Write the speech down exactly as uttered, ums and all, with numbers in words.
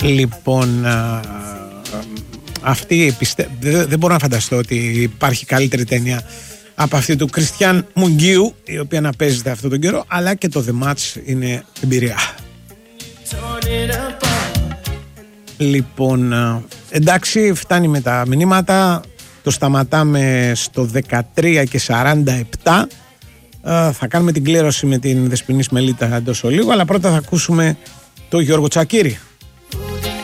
Λοιπόν, α, αυτή πιστε... δεν, δεν μπορώ να φανταστώ ότι υπάρχει καλύτερη ταινία από αυτή του Κριστιαν Μουγγίου, η οποία να παίζεται αυτόν τον καιρό, αλλά και το The Match είναι εμπειρία. Λοιπόν, εντάξει, φτάνει με τα μηνύματα. Το σταματάμε στο δεκατρία και σαράντα επτά. Θα κάνουμε την κλήρωση με την Δεσποινής Μελίτα εντός ολίγου, αλλά πρώτα θα ακούσουμε το Γιώργο Τσακίρη.